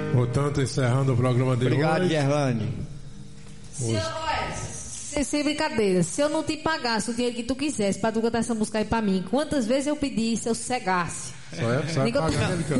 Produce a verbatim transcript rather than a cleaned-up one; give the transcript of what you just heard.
Portanto, encerrando o programa de Obrigado, hoje. Gerlane. Se eu, olha, sem, sem brincadeira, se eu não te pagasse o dinheiro que tu quisesse pra tu cantar essa música aí pra mim, quantas vezes eu pedisse, eu cegasse? Só é, só é Diga- pagando ele canta.